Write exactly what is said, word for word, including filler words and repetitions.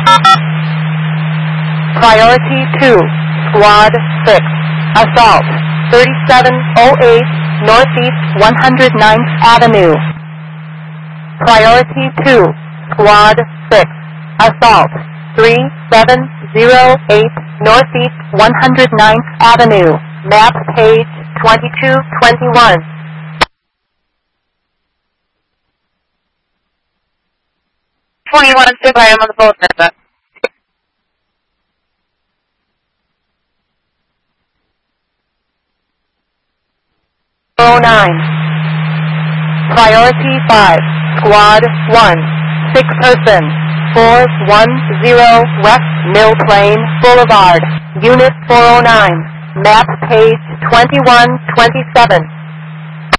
Priority two, Squad six, Assault, thirty-seven oh eight Northeast one hundred ninth Avenue. Priority two, Squad six, Assault, thirty-seven oh eight Northeast one hundred ninth Avenue, map page twenty-two twenty-one. twenty-one, stand by, I'm on the phone, sir. oh nine. Priority five, Squad one, six person, four one zero West Mill Plain Boulevard, Unit four oh nine, map page twenty-one twenty-seven.